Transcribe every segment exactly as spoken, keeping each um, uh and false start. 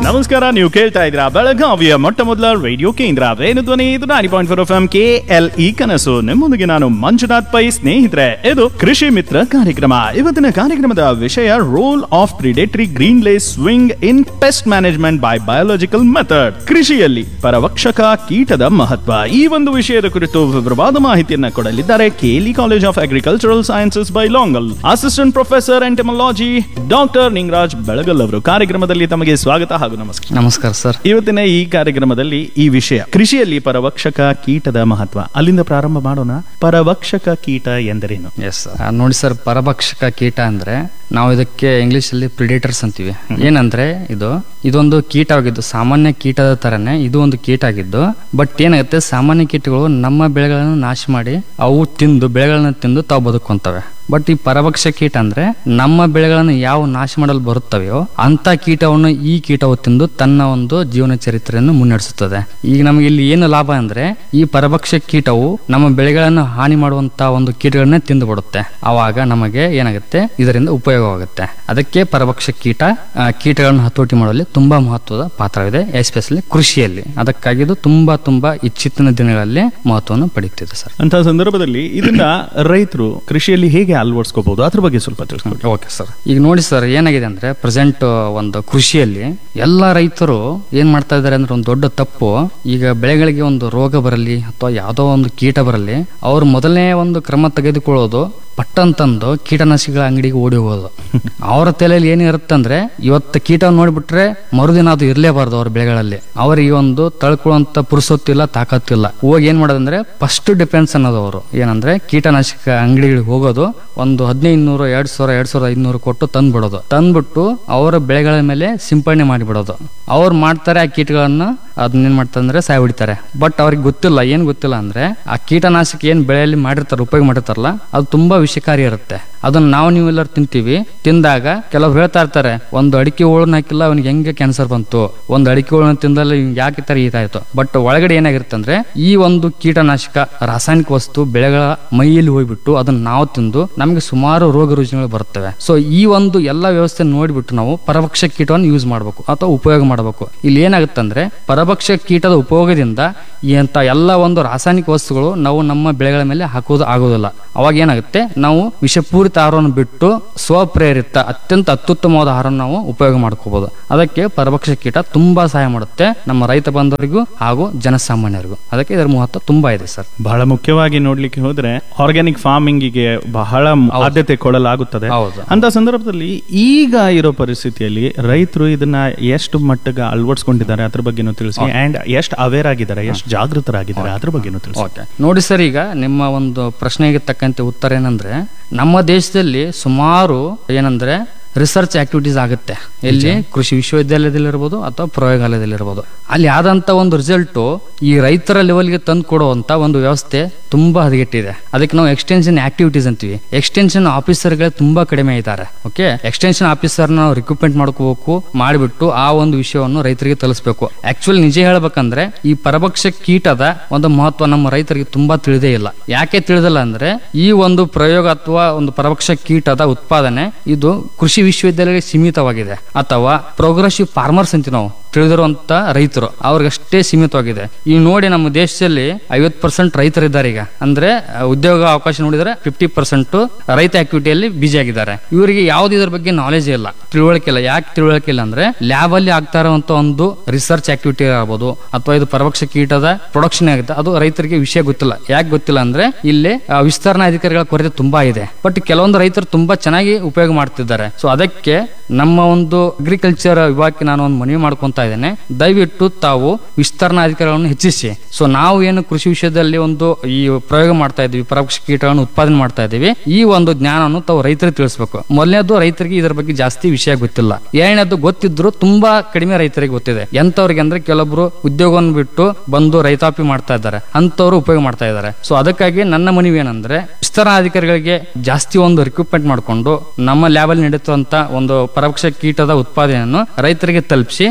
ನಮಸ್ಕಾರ, ನೀವು ಕೇಳ್ತಾ ಇದ್ದೀರಾ ಬೆಳಗಾವಿಯ ಮೊಟ್ಟ ಮೊದಲ ರೇಡಿಯೋ ಕೇಂದ್ರ ವೇಣುಧ್ವನಿ. ಇದು nine point four F M K L E ಕನಸು. ನಿಮ್ಮೊಂದಿಗೆ ನಾನು ಮಂಜುನಾಥ್ ಪೈ. ಸ್ನೇಹಿತರೆ, ಇದು ಕೃಷಿ ಮಿತ್ರ ಕಾರ್ಯಕ್ರಮ. ಇವತ್ತಿನ ಕಾರ್ಯಕ್ರಮದ ವಿಷಯ role of predatory green lace swing in pest management by biological method. ಕೃಷಿಯಲ್ಲಿ ಪರವಕ್ಷಕ ಕೀಟದ ಮಹತ್ವ. ಈ ಒಂದು ವಿಷಯದ ಕುರಿತು ವಿವರವಾದ ಮಾಹಿತಿಯನ್ನ ಕೊಡಲಿದ್ದಾರೆ KLE college of agricultural sciences by ಲಾಂಗಲ್ assistant professor ಎಂಟಮಲಾಜಿ doctor Ningaraj ಬೆಳಗಲ್ ಅವರು. ಕಾರ್ಯಕ್ರಮದಲ್ಲಿ ತಮಗೆ ಸ್ವಾಗತ ಹಾಗೂ ನಮಸ್ಕಾರ. ನಮಸ್ಕಾರ ಸರ್. ಇವತ್ತಿನ ಈ ಕಾರ್ಯಕ್ರಮದಲ್ಲಿ ಈ ವಿಷಯ ಕೃಷಿಯಲ್ಲಿ ಪರವಕ್ಷಕ ಕೀಟದ ಮಹತ್ವ. ಅಲ್ಲಿಂದ ಪ್ರಾರಂಭ ಮಾಡೋಣ. ಪರವಕ್ಷಕ ಕೀಟ ಎಂದರೇನು? ಎಸ್ ನೋಡಿ ಸರ್, ಪರಭಕ್ಷಕ ಕೀಟ ಅಂದ್ರೆ ನಾವು ಇದಕ್ಕೆ ಇಂಗ್ಲಿಷ್ ಅಲ್ಲಿ ಪ್ರಿಡೇಟರ್ಸ್ ಅಂತೀವಿ. ಏನಂದ್ರೆ ಇದು ಇದೊಂದು ಕೀಟವಾಗಿದ್ದು, ಸಾಮಾನ್ಯ ಕೀಟದ ತರನೇ ಇದು ಒಂದು ಕೀಟ ಆಗಿದ್ದು, ಬಟ್ ಏನಾಗುತ್ತೆ, ಸಾಮಾನ್ಯ ಕೀಟಗಳು ನಮ್ಮ ಬೆಳೆಗಳನ್ನು ನಾಶ ಮಾಡಿ ಅವು ತಿಂದು ಬೆಳೆಗಳನ್ನ ತಿಂದು ತಾವು ಬದುಕೊಂತವೆ. ಬಟ್ ಈ ಪರಭಕ್ಷ ಕೀಟ ಅಂದ್ರೆ ನಮ್ಮ ಬೆಳೆಗಳನ್ನು ಯಾವ ನಾಶ ಮಾಡಲು ಬರುತ್ತವೆಯೋ ಅಂತ ಕೀಟವನ್ನು ಈ ಕೀಟವು ತಿಂದು ತನ್ನ ಒಂದು ಜೀವನ ಚರಿತ್ರೆಯನ್ನು ಮುನ್ನಡೆಸುತ್ತದೆ. ಈಗ ನಮಗೆ ಇಲ್ಲಿ ಏನು ಲಾಭ ಅಂದ್ರೆ, ಈ ಪರಭಕ್ಷ ಕೀಟವು ನಮ್ಮ ಬೆಳೆಗಳನ್ನು ಹಾನಿ ಮಾಡುವಂತ ಒಂದು ಕೀಟಗಳನ್ನೇ ತಿಂದು ಬಿಡುತ್ತೆ. ಅವಾಗ ನಮಗೆ ಏನಾಗುತ್ತೆ, ಇದರಿಂದ ಉಪಯೋಗವಾಗುತ್ತೆ. ಅದಕ್ಕೆ ಪರಭಕ್ಷ ಕೀಟ ಕೀಟಗಳನ್ನು ಹತೋಟಿ ಮಾಡುವಲ್ಲಿ ತುಂಬಾ ಮಹತ್ವದ ಪಾತ್ರವಿದೆ, ಎಸ್ಪೆಷಲಿ ಕೃಷಿಯಲ್ಲಿ. ಅದಕ್ಕಾಗಿ ಇದು ತುಂಬಾ ತುಂಬಾ ಇತ್ತೀಚಿನ ದಿನಗಳಲ್ಲಿ ಮಹತ್ವವನ್ನು ಪಡೆಯುತ್ತಿದೆ ಸರ್. ಅಂತ ಸಂದರ್ಭದಲ್ಲಿ ಇದನ್ನ ರೈತರು ಕೃಷಿಯಲ್ಲಿ ಹೇಗೆ ಅಳವಡಿಸ್ಕೋಬಹುದು, ಅದ್ರ ಬಗ್ಗೆ ಸ್ವಲ್ಪ ತಿಳಿಸ್ಕೊಡಿ. Okay sir. ಈಗ ನೋಡಿ ಸರ್, ಏನಾಗಿದೆ ಅಂದ್ರೆ ಪ್ರೆಸೆಂಟ್ ಒಂದು ಕೃಷಿಯಲ್ಲಿ ಎಲ್ಲಾ ರೈತರು ಏನ್ ಮಾಡ್ತಾ ಇದಾರೆ ಅಂದ್ರೆ ಒಂದು ದೊಡ್ಡ ತಪ್ಪು. ಈಗ ಬೆಳೆಗಳಿಗೆ ಒಂದು ರೋಗ ಬರಲಿ ಅಥವಾ ಯಾವುದೋ ಒಂದು ಕೀಟ ಬರಲಿ, ಅವ್ರು ಮೊದಲನೇ ಒಂದು ಕ್ರಮ ತೆಗೆದುಕೊಳ್ಳೋದು ಪಟ್ಟಂತಂದು ಕೀಟನಾಶಕಗಳ ಅಂಗಡಿಗೆ ಓಡಿ ಹೋಗೋದು. ಅವರ ತಲೆಯಲ್ಲಿ ಏನಿರುತ್ತೆ ಅಂದ್ರೆ, ಇವತ್ತು ಕೀಟ ನೋಡ್ಬಿಟ್ರೆ ಮರುದಿನ ಅದು ಇರ್ಲೇಬಾರ್ದು ಅವ್ರ ಬೆಳೆಗಳಲ್ಲಿ. ಅವರಿಗೆ ಒಂದು ತಳ್ಕೊಳ್ಳುವಂತ ಪುರುಸೊತ್ತಿಲ್ಲ, ತಾಕತ್ತಿಲ್ಲ. ಹೋಗಿ ಏನ್ ಮಾಡೋದಂದ್ರೆ ಫಸ್ಟ್ ಡಿಫೆನ್ಸ್ ಅನ್ನೋದು ಅವರು ಏನಂದ್ರೆ ಕೀಟನಾಶಕ ಅಂಗಡಿಗಳಿಗೆ ಹೋಗೋದು, ಒಂದು ಹದಿನೈದು ನೂರು ಎರಡ್ ಸಾವಿರ ಎರಡ್ ಸಾವಿರದ ಐದ್ನೂರು ಕೊಟ್ಟು ತಂದ್ಬಿಡೋದು. ತಂದ್ಬಿಟ್ಟು ಅವರ ಬೆಳೆಗಳ ಮೇಲೆ ಸಿಂಪಡಣೆ ಮಾಡಿಬಿಡೋದು. ಅವ್ರು ಮಾಡ್ತಾರೆ ಆ ಕೀಟಗಳನ್ನ, ಅದನ್ನೇನ್ ಮಾಡ್ತಾರೆ ಅಂದ್ರೆ ಸಾಯ್ ಹೊಡಿತಾರೆ. ಬಟ್ ಅವ್ರಿಗೆ ಗೊತ್ತಿಲ್ಲ, ಏನ್ ಗೊತ್ತಿಲ್ಲ ಅಂದ್ರೆ ಆ ಕೀಟನಾಶಕ ಏನ್ ಬೆಳೆಯಲ್ಲಿ ಮಾಡಿರ್ತಾರೆ, ಉಪಯೋಗ ಮಾಡಿರ್ತಾರಲ್ಲ, ಅದು ತುಂಬಾ ವಿಷಕಾರಿ ಇರುತ್ತೆ. ಅದನ್ನ ನಾವು ನೀವೆಲ್ಲರೂ ತಿಂತೀವಿ. ತಿಂದಾಗ ಕೆಲವ್ರು ಹೇಳ್ತಾ ಇರ್ತಾರೆ, ಒಂದು ಅಡಿಕೆ ಹೋಳನ್ನ ಹಾಕಿಲ್ಲ ಅವನಿಗೆ ಹೆಂಗೆ ಕ್ಯಾನ್ಸರ್ ಬಂತು, ಒಂದು ಅಡಿಕೆ ಹೋಳನ್ನ ತಿಂದಲ್ಲ ಯಾಕೆ ತರ ಈತಾಯ್ತು. ಬಟ್ ಒಳಗಡೆ ಏನಾಗಿರುತ್ತೆ ಅಂದ್ರೆ, ಈ ಒಂದು ಕೀಟನಾಶಕ ರಾಸಾಯನಿಕ ವಸ್ತು ಬೆಳೆಗಳ ಮೈಯಲ್ಲಿ ಹೋಗ್ಬಿಟ್ಟು ಅದನ್ನ ನಾವು ತಿಂದು ನಮಗೆ ಸುಮಾರು ರೋಗ ರುಜಿನಗಳು ಬರುತ್ತವೆ. ಸೊ ಈ ಒಂದು ಎಲ್ಲಾ ವ್ಯವಸ್ಥೆ ನೋಡ್ಬಿಟ್ಟು ನಾವು ಪರಭಕ್ಷ ಕೀಟವನ್ನು ಯೂಸ್ ಮಾಡಬೇಕು ಅಥವಾ ಉಪಯೋಗ ಮಾಡಬೇಕು. ಇಲ್ಲಿ ಏನಾಗುತ್ತೆ ಅಂದ್ರೆ, ಪರಭಕ್ಷ ಕೀಟದ ಉಪಯೋಗದಿಂದ ಎಂತ ಎಲ್ಲ ಒಂದು ರಾಸಾಯನಿಕ ವಸ್ತುಗಳು ನಾವು ನಮ್ಮ ಬೆಳೆಗಳ ಮೇಲೆ ಹಾಕುವುದು ಆಗೋದಿಲ್ಲ. ಅವಾಗ ಏನಾಗುತ್ತೆ, ನಾವು ವಿಷಪೂರಿತ ಆಹಾರವನ್ನು ಬಿಟ್ಟು ಸ್ವಪ್ರೇರಿತ ಅತ್ಯಂತ ಅತ್ಯುತ್ತಮವಾದ ಆಹಾರವನ್ನು ನಾವು ಉಪಯೋಗ ಮಾಡ್ಕೋಬಹುದು. ಅದಕ್ಕೆ ಪರಭಕ್ಷ ಕೀಟ ತುಂಬಾ ಸಹಾಯ ಮಾಡುತ್ತೆ ನಮ್ಮ ರೈತ ಬಂಧುವರಿಗೂ ಹಾಗೂ ಜನಸಾಮಾನ್ಯರಿಗೂ. ಅದಕ್ಕೆ ಇದರ ಮಹತ್ವ ತುಂಬಾ ಇದೆ ಸರ್. ಬಹಳ ಮುಖ್ಯವಾಗಿ ನೋಡ್ಲಿಕ್ಕೆ ಹೋದ್ರೆ ಆರ್ಗ್ಯಾನಿಕ್ ಫಾರ್ಮಿಂಗ್ ಗೆ ಬಹಳ ಆದ್ಯತೆ ಕೊಡಲಾಗುತ್ತದೆ. ಅಂತ ಸಂದರ್ಭದಲ್ಲಿ ಈಗ ಇರೋ ಪರಿಸ್ಥಿತಿಯಲ್ಲಿ ರೈತರು ಇದನ್ನ ಎಷ್ಟು ಮಟ್ಟಿಗೆ ಅಳವಡಿಸ್ಕೊಂಡಿದ್ದಾರೆ ಅದ್ರ ಬಗ್ಗೆನೂ ತಿಳಿಸಿ, ಅಂಡ್ ಎಷ್ಟು ಅವೇರ್ ಆಗಿದ್ದಾರೆ, ಎಷ್ಟು ಜಾಗೃತರಾಗಿದ್ದಾರೆ ಅದ್ರ ಬಗ್ಗೆನೂ ತಿಳಿಸಿ. ನೋಡಿ ಸರ್, ಈಗ ನಿಮ್ಮ ಒಂದು ಪ್ರಶ್ನೆಗೆ ತಕ್ಕಂತೆ ಉತ್ತರ ಏನಂದ್ರೆ, ನಮ್ಮ ದೇಶದಲ್ಲಿ ಸುಮಾರು ಏನಂದ್ರೆ ರಿಸರ್ಚ್ ಆಕ್ಟಿವಿಟೀಸ್ ಆಗುತ್ತೆ. ಎಲ್ಲಿ ಕೃಷಿ ವಿಶ್ವವಿದ್ಯಾಲಯದಲ್ಲಿರ್ಬೋದು ಅಥವಾ ಪ್ರಯೋಗಾಲಯದಲ್ಲಿರ್ಬೋದು. ಅಲ್ಲಿ ಆದಂತ ಒಂದು ರಿಸಲ್ಟ್ ಈ ರೈತರ ಲೆವೆಲ್ಗೆ ತಂದು ಕೊಡುವಂತ ಒಂದು ವ್ಯವಸ್ಥೆ ತುಂಬಾ ಹದಗೆಟ್ಟಿದೆ. ಅದಕ್ಕೆ ನಾವು ಎಕ್ಸ್ಟೆನ್ಷನ್ ಆಕ್ಟಿವಿಟೀಸ್ ಅಂತೀವಿ. ಎಕ್ಸ್ಟೆನ್ಷನ್ ಆಫೀಸರ್ಗಳೇ ತುಂಬಾ ಕಡಿಮೆ ಇದ್ದಾರೆ. ಓಕೆ, ಎಕ್ಸ್ಟೆನ್ಷನ್ ಆಫೀಸರ್ ನಾವು ರಿಕ್ರೂಟ್ಮೆಂಟ್ ಮಾಡ್ಕೋಬೇಕು, ಮಾಡಿಬಿಟ್ಟು ಆ ಒಂದು ವಿಷಯವನ್ನು ರೈತರಿಗೆ ತಲುಪಿಸಬೇಕು. ಆಕ್ಚುಲಿ ನಿಜ ಹೇಳ್ಬೇಕಂದ್ರೆ ಈ ಪರಭಕ್ಷ ಕೀಟದ ಒಂದು ಮಹತ್ವ ನಮ್ಮ ರೈತರಿಗೆ ತುಂಬಾ ತಿಳಿದೇ ಇಲ್ಲ. ಯಾಕೆ ತಿಳಿದಿಲ್ಲ ಅಂದ್ರೆ, ಈ ಒಂದು ಪ್ರಯೋಗ ಅಥವಾ ಒಂದು ಪರಭಕ್ಷ ಕೀಟದ ಉತ್ಪಾದನೆ ಇದು ಕೃಷಿ ವಿಶ್ವವಿದ್ಯಾಲಯಕ್ಕೆ ಸೀಮಿತವಾಗಿದೆ, ಅಥವಾ ಪ್ರೋಗ್ರೆಸಿವ್ ಫಾರ್ಮರ್ಸ್ ಅಂತ ನಾವು ತಿಳಿದಿರುವಂತ ರೈತರು ಅವ್ರಿಗಷ್ಟೇ ಸೀಮಿತವಾಗಿದೆ. ಈ ನೋಡಿ ನಮ್ಮ ದೇಶದಲ್ಲಿ ಐವತ್ತು ಪರ್ಸೆಂಟ್ ರೈತರಿದ್ದಾರೆ. ಈಗ ಅಂದ್ರೆ ಉದ್ಯೋಗ ಅವಕಾಶ ನೋಡಿದ್ರೆ ಫಿಫ್ಟಿ ಪರ್ಸೆಂಟ್ ರೈತ ಆಕ್ಟಿವಿಟಿಯಲ್ಲಿ ಬಿಜಿ ಆಗಿದ್ದಾರೆ. ಇವರಿಗೆ ಯಾವ್ದು ಇದ್ರ ಬಗ್ಗೆ ನಾಲೆಜ್ ಇಲ್ಲ, ತಿಳುವಳಿಕೆ ಇಲ್ಲ. ಯಾಕೆ ತಿಳುವಳಿಕೆ ಇಲ್ಲ ಅಂದ್ರೆ, ಲ್ಯಾಬ್ ಅಲ್ಲಿ ಆಗ್ತಾ ಇರುವಂತ ಒಂದು ರಿಸರ್ಚ್ ಆಕ್ಟಿವಿಟಿ ಆಗ್ಬೋದು ಅಥವಾ ಇದು ಪರಭಕ್ಷ ಕೀಟದ ಪ್ರೊಡಕ್ಷನ್ ಆಗುತ್ತೆ, ಅದು ರೈತರಿಗೆ ವಿಷಯ ಗೊತ್ತಿಲ್ಲ. ಯಾಕೆ ಗೊತ್ತಿಲ್ಲ ಅಂದ್ರೆ, ಇಲ್ಲಿ ವಿಸ್ತರಣಾ ಅಧಿಕಾರಿಗಳ ಕೊರತೆ ತುಂಬಾ ಇದೆ. ಬಟ್ ಕೆಲವೊಂದು ರೈತರು ತುಂಬಾ ಚೆನ್ನಾಗಿ ಉಪಯೋಗ ಮಾಡ್ತಿದ್ದಾರೆ. ಸೊ ಅದಕ್ಕೆ ನಮ್ಮ ಒಂದು ಅಗ್ರಿಕಲ್ಚರ್ ವಿಭಾಗಕ್ಕೆ ನಾನು ಒಂದು ಮನವಿ ಮಾಡ್ಕೊಂತ ಇದ್ದೇನೆ, ದಯವಿಟ್ಟು ತಾವು ವಿಸ್ತರಣಾ ಅಧಿಕಾರಿಗಳನ್ನು ಹೆಚ್ಚಿಸಿ. ಸೊ ನಾವು ಏನು ಕೃಷಿ ವಿಷಯದಲ್ಲಿ ಒಂದು ಈ ಪ್ರಯೋಗ ಮಾಡ್ತಾ ಇದೀವಿ, ಪರಭಕ್ಷ ಕೀಟಗಳನ್ನು ಉತ್ಪಾದನೆ ಮಾಡ್ತಾ ಇದೀವಿ, ಈ ಒಂದು ಜ್ಞಾನವನ್ನು ತಾವು ರೈತರಿಗೆ ತಿಳಿಸಬೇಕು. ಮೊದಲನೇದು, ರೈತರಿಗೆ ಇದರ ಬಗ್ಗೆ ಜಾಸ್ತಿ ವಿಷಯ ಗೊತ್ತಿಲ್ಲ. ಎರಡನೇದು, ಗೊತ್ತಿದ್ರು ತುಂಬಾ ಕಡಿಮೆ ರೈತರಿಗೆ ಗೊತ್ತಿದೆ. ಎಂತವ್ರಿಗೆ ಅಂದ್ರೆ ಕೆಲವೊಬ್ರು ಉದ್ಯೋಗವನ್ನು ಬಿಟ್ಟು ಬಂದು ರೈತಾಪಿ ಮಾಡ್ತಾ ಇದ್ದಾರೆ, ಅಂತವ್ರು ಉಪಯೋಗ ಮಾಡ್ತಾ ಇದ್ದಾರೆ. ಸೊ ಅದಕ್ಕಾಗಿ ನನ್ನ ಮನವಿ ಏನಂದ್ರೆ, ವಿಸ್ತರಣಾ ಅಧಿಕಾರಿಗಳಿಗೆ ಜಾಸ್ತಿ ಒಂದು ರಿಕ್ರೂಟ್ಮೆಂಟ್ ಮಾಡಿಕೊಂಡು ನಮ್ಮ ಲ್ಯಾಬ್ ಅಲ್ಲಿ ನಡೆಯುವಂತ ಒಂದು ಪರಭಕ್ಷ ಕೀಟದ ಉತ್ಪಾದನೆಯನ್ನು ರೈತರಿಗೆ ತಲುಪಿಸಿ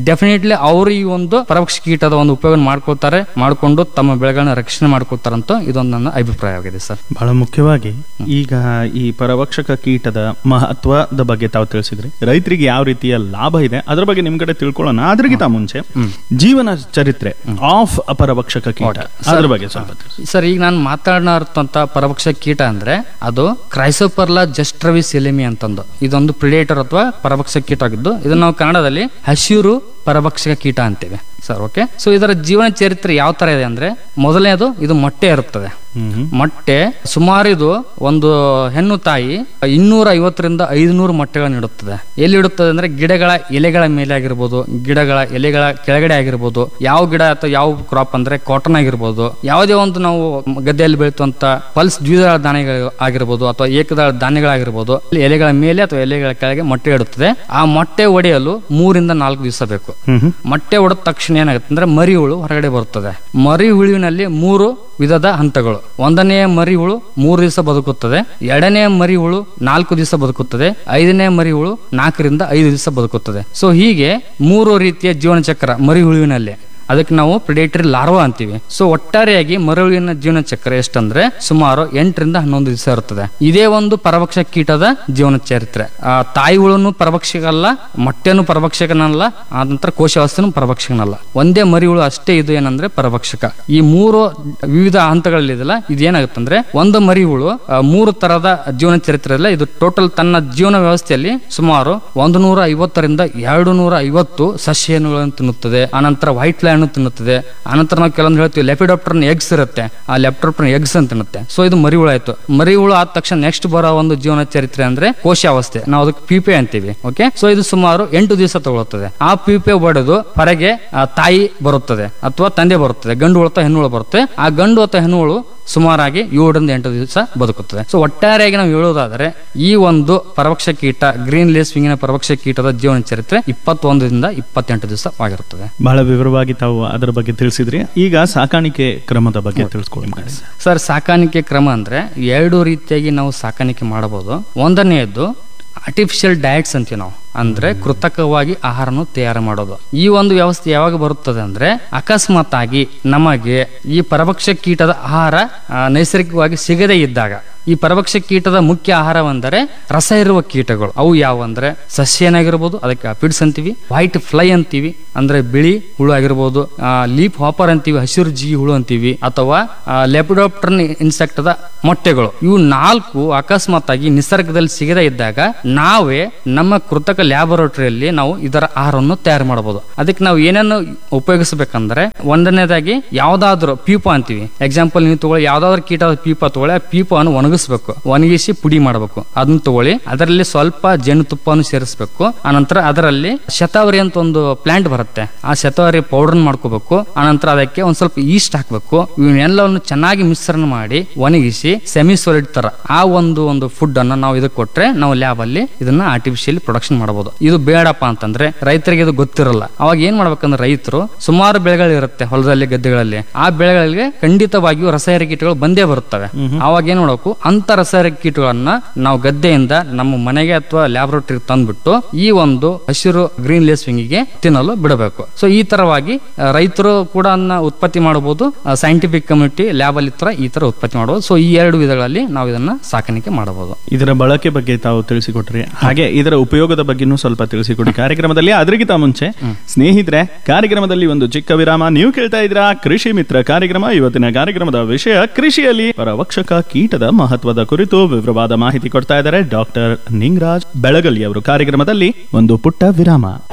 ಡೆಫಿನೆಟ್ಲಿ ಅವರು ಈ ಒಂದು ಪರಭಕ್ಷ ಕೀಟದ ಒಂದು ಉಪಯೋಗ ಮಾಡ್ಕೊಳ್ತಾರೆ, ಮಾಡ್ಕೊಂಡು ತಮ್ಮ ಬೆಳೆಗಳನ್ನ ರಕ್ಷಣೆ ಮಾಡ್ಕೊಳ್ತಾರಂತ ಇದೊಂದು ನನ್ನ ಅಭಿಪ್ರಾಯವಾಗಿದೆ ಸರ್. ಬಹಳ ಮುಖ್ಯವಾಗಿ ಈಗ ಈ ಪರಭಕ್ಷಕ ಕೀಟದ ಮಹತ್ವದ ಬಗ್ಗೆ ತಾವು ತಿಳಿಸಿದ್ರಿ, ರೈತರಿಗೆ ಯಾವ ರೀತಿಯ ಲಾಭ ಇದೆ ಅದ್ರ ಬಗ್ಗೆ ನಿಮ್ ಕಡೆ ತಿಳ್ಕೊಳ್ಳೋಣ. ಅದ್ರಗಿಂತ ಮುಂಚೆ ಜೀವನ ಚರಿತ್ರೆ ಆಫ್ ಪರಭಕ್ಷಕ ಕೀಟ ಅದ್ರ ಬಗ್ಗೆ ಸ್ವಲ್ಪ ಸರ್. ಈಗ ನಾನು ಮಾತನಾಡುತ್ತಂತ ಪರಭಕ್ಷಕ ಕೀಟ ಅಂದ್ರೆ ಅದು ಕ್ರೈಸೋಪರ್ಲಾ ಜಸ್ಟ್ರವಿಸ್ ಎಲಿಮಿ ಅಂತಂದು ಇದೊಂದು ಪ್ರಿಡೇಟರ್ ಅಥವಾ ಪರಭಕ್ಷಕ ಕೀಟ ಆಗಿದ್ದು, ಇದನ್ನ ನಾವು ಕನ್ನಡದಲ್ಲಿ ಹಸಿರು ಪರಭಕ್ಷಕ ಕೀಟ ಅಂತೇವೆ ಸರ್. ಓಕೆ, ಸೊ ಇದರ ಜೀವನ ಚರಿತ್ರೆ ಯಾವ ತರ ಇದೆ ಅಂದ್ರೆ, ಮೊದಲನೇದು ಇದು ಮೊಟ್ಟೆ ಇರುತ್ತದೆ. ಮೊಟ್ಟೆ ಸುಮಾರು ಇದು ಒಂದು ಹೆಣ್ಣು ತಾಯಿ ಇನ್ನೂರ ಐವತ್ತರಿಂದ ಐದುನೂರು ಮೊಟ್ಟೆಗಳನ್ನು ಇಡುತ್ತದೆ. ಎಲ್ಲಿ ಇಡುತ್ತದೆ ಅಂದ್ರೆ ಗಿಡಗಳ ಎಲೆಗಳ ಮೇಲೆ ಆಗಿರ್ಬೋದು, ಗಿಡಗಳ ಎಲೆಗಳ ಕೆಳಗಡೆ ಆಗಿರ್ಬೋದು, ಯಾವ ಗಿಡ ಅಥವಾ ಯಾವ ಕ್ರಾಪ್ ಅಂದ್ರೆ ಕಾಟನ್ ಆಗಿರ್ಬೋದು, ಯಾವುದೇ ಒಂದು ನಾವು ಗದ್ದೆಯಲ್ಲಿ ಬೆಳೆಯುವಂತ ಪಲ್ಸ್ ದ್ವಿದಳ ಧಾನ್ಯಗಳು ಆಗಿರ್ಬೋದು ಅಥವಾ ಏಕದಳ ಧಾನ್ಯಗಳಾಗಿರ್ಬೋದು, ಎಲೆಗಳ ಮೇಲೆ ಅಥವಾ ಎಲೆಗಳ ಕೆಳಗೆ ಮೊಟ್ಟೆ ಇಡುತ್ತದೆ. ಆ ಮೊಟ್ಟೆ ಒಡೆಯಲು ಮೂರಿಂದ ನಾಲ್ಕು ದಿವಸ ಬೇಕು. ಮೊಟ್ಟೆ ಒಡೆದ ತಕ್ಷಣ ಏನಾಗುತ್ತೆ ಅಂದ್ರೆ ಮರಿ ಹುಳು ಹೊರಗಡೆ ಬರುತ್ತದೆ. ಮರಿ ಹುಳುವಿನಲ್ಲಿ ಮೂರು ವಿಧದ ಹಂತಗಳು. ಒಂದನೇ ಮರಿ ಹುಳು ಮೂರು ದಿವಸ ಬದುಕುತ್ತದೆ, ಎರಡನೇ ಮರಿ ಹುಳು ನಾಲ್ಕು ದಿವಸ ಬದುಕುತ್ತದೆ, ಐದನೇ ಮರಿ ಹುಳು ನಾಲ್ಕರಿಂದ ಐದು ದಿವಸ ಬದುಕುತ್ತದೆ. ಸೊ ಹೀಗೆ ಮೂರು ರೀತಿಯ ಜೀವನ ಚಕ್ರ ಮರಿ ಹುಳುವಿನಲ್ಲಿ. ಅದಕ್ಕೆ ನಾವು ಪ್ರಿಡೇಟರಿ ಲಾರ್ವಾ ಅಂತೀವಿ. ಸೊ ಒಟ್ಟಾರೆಯಾಗಿ ಮರಳುವಿನ ಜೀವನ ಚಕ್ರ ಎಷ್ಟಂದ್ರೆ ಸುಮಾರು ಎಂಟರಿಂದ ಹನ್ನೊಂದು ದಿವಸ ಇರುತ್ತದೆ. ಇದೇ ಒಂದು ಪರಭಕ್ಷಕ ಕೀಟದ ಜೀವನ ಚರಿತ್ರೆ. ಆ ತಾಯಿ ಹುಳುನು ಪರಭಕ್ಷಕಲ್ಲ, ಮೊಟ್ಟೆನು ಪರಭಕ್ಷಕನಲ್ಲ, ಆ ನಂತರ ಕೋಶಾವಸ್ಥೆನೂ ಪರಭಕ್ಷಕನಲ್ಲ. ಒಂದೇ ಮರಿ ಹುಳು ಅಷ್ಟೇ ಇದು ಏನಂದ್ರೆ ಪರಭಕ್ಷಕ. ಈ ಮೂರು ವಿವಿಧ ಹಂತಗಳಲ್ಲಿದೆಲ್ಲ ಇದೇನಾಗುತ್ತಂದ್ರೆ ಒಂದು ಮರಿ ಹುಳು ಮೂರು ತರದ ಜೀವನ ಚರಿತ್ರೆಯಲ್ಲ, ಇದು ಟೋಟಲ್ ತನ್ನ ಜೀವನ ವ್ಯವಸ್ಥೆಯಲ್ಲಿ ಸುಮಾರು ಒಂದು ನೂರ ಐವತ್ತರಿಂದ ಎರಡು ನೂರ ಐವತ್ತು ಸಸ್ಯಗಳನ್ನು ತಿನ್ನುತ್ತದೆ. ಆನಂತರ ವೈಟ್ ಲ್ಯಾಂಡ್ ತಿನ್ನುತ್ತದೆ. ಆನಂತರ ನಾವು ಕೆಲವೊಂದು ಹೇಳ್ತೀವಿ ಲೆಪಿಡಾಪ್ಟರ್ ಎಗ್ಸ್ ಇರುತ್ತೆ, ಆ ಲೆಪಿಡಾಪ್ಟರ್ ಎಗ್ಸ್ ಅಂತ ತಿನ್ನುತ್ತೆ. ಸೊ ಇದು ಮರಿ ಹುಳು ಆಯ್ತು. ಮರಿ ಹುಳು ಆದ ತಕ್ಷಣ ನೆಕ್ಸ್ಟ್ ಬರೋ ಒಂದು ಜೀವನ ಚರಿತ್ರೆ ಅಂದ್ರೆ ಕೋಶಾವಸ್ಥೆ, ನಾವು ಅದಕ್ಕೆ ಪೀಪೆ ಅಂತೀವಿ. ಓಕೆ, ಸೊ ಇದು ಸುಮಾರು ಎಂಟು ದಿವಸ ತಗೊಳ್ಳುತ್ತದೆ. ಆ ಪೀಪೆ ಬಡಿದು ಹೊರಗೆ ತಾಯಿ ಬರುತ್ತದೆ ಅಥವಾ ತಂದೆ ಬರುತ್ತದೆ, ಗಂಡು ಹುಳು ಅಥವಾ ಹೆಣ್ಣು ಹುಳು ಬರುತ್ತೆ. ಆ ಗಂಡು ಅಥವಾ ಹೆಣ್ಣು ಹುಳು ಸುಮಾರಾಗಿ ಏಳರಿಂದ ಎಂಟು ದಿವಸ ಬದುಕುತ್ತದೆ. ಸೊ ಒಟ್ಟಾರೆಯಾಗಿ ನಾವು ಹೇಳುವುದಾದರೆ ಈ ಒಂದು ಪರಭಕ್ಷಕ ಕೀಟ ಗ್ರೀನ್ ಲೇಸ್ ವಿಂಗಿನ ಪರಭಕ್ಷಕ ಕೀಟದ ಜೀವನ ಚರಿತ್ರೆ ಇಪ್ಪತ್ತೊಂದರಿಂದ ಇಪ್ಪತ್ತೆಂಟು ದಿವಸ ಆಗಿರುತ್ತದೆ. ಬಹಳ ವಿವರವಾಗಿ ತಾವು ಅದರ ಬಗ್ಗೆ ತಿಳಿಸಿದ್ರಿ. ಈಗ ಸಾಕಾಣಿಕೆ ಕ್ರಮದ ಬಗ್ಗೆ ತಿಳಿಸ್ಕೊಳ್ಳಿ ಸರ್. ಸಾಕಾಣಿಕೆ ಕ್ರಮ ಅಂದ್ರೆ ಎರಡು ರೀತಿಯಾಗಿ ನಾವು ಸಾಕಾಣಿಕೆ ಮಾಡಬಹುದು. ಒಂದನೆಯದು ಆರ್ಟಿಫಿಷಿಯಲ್ ಡಯಟ್ಸ್ ಅಂತೀವಿ ನಾವು, ಅಂದ್ರೆ ಕೃತಕವಾಗಿ ಆಹಾರನು ತಯಾರು ಮಾಡೋದು. ಈ ಒಂದು ವ್ಯವಸ್ಥೆ ಯಾವಾಗ ಬರುತ್ತದೆ ಅಂದ್ರೆ ಅಕಸ್ಮಾತ್ ಆಗಿ ನಮಗೆ ಈ ಪರಭಕ್ಷಕ ಕೀಟದ ಆಹಾರ ನೈಸರ್ಗಿಕವಾಗಿ ಸಿಗದೇ ಇದ್ದಾಗ. ಈ ಪರಭಕ್ಷಕ ಕೀಟದ ಮುಖ್ಯ ಆಹಾರವೆಂದರೆ ರಸ ಇರುವ ಕೀಟಗಳು. ಅವು ಯಾವ ಅಂದ್ರೆ ಸಸ್ಯ ಏನಾಗಿರ್ಬೋದು, ಅದಕ್ಕೆ ಅಪಿಡ್ಸ್ ಅಂತೀವಿ, ವೈಟ್ ಫ್ಲೈ ಅಂತೀವಿ ಅಂದ್ರೆ ಬಿಳಿ ಹುಳು ಆಗಿರ್ಬೋದು, ಲೀಪ್ ಹಾಪರ್ ಅಂತೀವಿ, ಹಸಿರು ಜೀವಿ ಹುಳು ಅಂತೀವಿ, ಅಥವಾ ಲೆಪಿಡಾಪ್ಟರ್ ಇನ್ಸೆಕ್ಟ್ ದ ಮೊಟ್ಟೆಗಳು. ಇವು ನಾಲ್ಕು ಅಕಸ್ಮಾತ್ ಆಗಿ ನಿಸರ್ಗದಲ್ಲಿ ಸಿಗದೇ ಇದ್ದಾಗ ನಾವೇ ನಮ್ಮ ಕೃತಕ ಲ್ಯಾಬೊರೇಟರಿಯಲ್ಲಿ ನಾವು ಇದರ ಆಹಾರವನ್ನು ತಯಾರು ಮಾಡಬಹುದು. ಅದಕ್ಕೆ ನಾವು ಏನೇನು ಉಪಯೋಗಿಸಬೇಕಂದ್ರೆ ಒಂದನೇದಾಗಿ ಯಾವ್ದಾದ್ರು ಪೀಪ ಅಂತೀವಿ. ಎಕ್ಸಾಂಪಲ್ ನೀವು ತಗೊಳ್ಳಿ, ಯಾವ್ದಾದ್ರು ಕೀಟದ ಪೀಪ ತಗೊಳ್ಳಿ, ಆ ಪೀಪವನ್ನು ಒಣಗಿಸ್ಬೇಕು, ಒಣಗಿಸಿ ಪುಡಿ ಮಾಡಬೇಕು. ಅದನ್ನ ತಗೊಳ್ಳಿ, ಅದರಲ್ಲಿ ಸ್ವಲ್ಪ ಜೇನುತುಪ್ಪವನ್ನು ಸೇರಿಸಬೇಕು. ಆನಂತರ ಅದರಲ್ಲಿ ಶತಾವರಿ ಅಂತ ಒಂದು ಪ್ಲಾಂಟ್ ಬರುತ್ತೆ, ಆ ಶತಾವರಿ ಪೌಡರ್ ಮಾಡ್ಕೋಬೇಕು. ಆನಂತರ ಅದಕ್ಕೆ ಒಂದ್ ಸ್ವಲ್ಪ ಈಸ್ಟ್ ಹಾಕ್ಬೇಕು. ಇವನ್ನೆಲ್ಲವನ್ನು ಚೆನ್ನಾಗಿ ಮಿಶ್ರಣ ಮಾಡಿ ಒಣಗಿಸಿ ಸೆಮಿ ಸಾಲಿಡ್ ತರ ಆ ಒಂದು ಒಂದು ಫುಡ್ ಅನ್ನ ನಾವು ಇದಕ್ಕೆ ಕೊಟ್ರೆ ನಾವು ಲ್ಯಾಬ್ ಅಲ್ಲಿ ಇದನ್ನ ಆರ್ಟಿಫಿಷಿಯಲಿ ಪ್ರೊಡಕ್ಷನ್ ಮಾಡಬಹುದು. ಇದು ಬೇಡಪ್ಪ ಅಂತಂದ್ರೆ ರೈತರಿಗೆ ಇದು ಗೊತ್ತಿರಲ್ಲ. ಅವಾಗ ಏನ್ ಮಾಡ್ಬೇಕಂದ್ರೆ ರೈತರು ಸುಮಾರು ಬೆಳೆಗಳು ಇರುತ್ತೆ ಹೊಲದಲ್ಲಿ ಗದ್ದೆಗಳಲ್ಲಿ, ಆ ಬೆಳೆಗಳಿಗೆ ಖಂಡಿತವಾಗಿಯೂ ರಸಾಯನಿಕ ಕೀಟಗಳು ಬಂದೇ ಬರುತ್ತವೆ. ಅವಾಗ ಏನ್ ಮಾಡಬೇಕು, ಅಂತ ರಸಾಯನಿಕ ಕೀಟಗಳನ್ನ ನಾವು ಗದ್ದೆಯಿಂದ ನಮ್ಮ ಮನೆಗೆ ಅಥವಾ ಲ್ಯಾಬೊರೇಟರಿ ತಂದ್ಬಿಟ್ಟು ಈ ಒಂದು ಹಸಿರು ಗ್ರೀನ್ ಲೇಸ್ ವಿಂಗಿಗೆ ತಿನ್ನಲು ಬಿಡಬೇಕು. ಸೊ ಈ ತರವಾಗಿ ರೈತರು ಕೂಡ ಉತ್ಪತ್ತಿ ಮಾಡಬಹುದು, ಸೈಂಟಿಫಿಕ್ ಕಮ್ಯುನಿಟಿ ಲ್ಯಾಬ್ ಅಲ್ಲಿ ತರ ಈ ತರ ಉತ್ಪತ್ತಿ ಮಾಡಬಹುದು. ಸೊ ಈ ಎರಡು ವಿಧಗಳಲ್ಲಿ ನಾವು ಇದನ್ನ ಸಾಕಾಣಿಕೆ ಮಾಡಬಹುದು. ಇದರ ಬಳಕೆ ಬಗ್ಗೆ ತಾವು ತಿಳಿಸಿಕೊಟ್ರಿ, ಹಾಗೆ ಇದರ ಉಪಯೋಗದ ಬಗ್ಗೆನೂ ಸ್ವಲ್ಪ ತಿಳಿಸಿಕೊಡಿ ಕಾರ್ಯಕ್ರಮದಲ್ಲಿ. ಅದರಿಗಿಂತ ಮುಂಚೆ ಸ್ನೇಹಿತರೆ, ಕಾರ್ಯಕ್ರಮದಲ್ಲಿ ಒಂದು ಚಿಕ್ಕ ವಿರಾಮ. ನೀವು ಕೇಳ್ತಾ ಇದ್ದೀರಾ ಕೃಷಿ ಮಿತ್ರ ಕಾರ್ಯಕ್ರಮ. ಇವತ್ತಿನ ಕಾರ್ಯಕ್ರಮದ ವಿಷಯ ಕೃಷಿಯಲ್ಲಿ ಪರಭಕ್ಷಕ ಕೀಟದ ಮಹತ್ವದ ಕುರಿತು ವಿವರವಾದ ಮಾಹಿತಿ ಕೊಡ್ತಾ ಇದ್ದಾರೆ ಡಾಕ್ಟರ್ ನಿಂಗರಾಜ್ ಬೆಳಗಲಿ ಅವರು. ಕಾರ್ಯಕ್ರಮದಲ್ಲಿ ಒಂದು ಪುಟ್ಟ ವಿರಾಮ.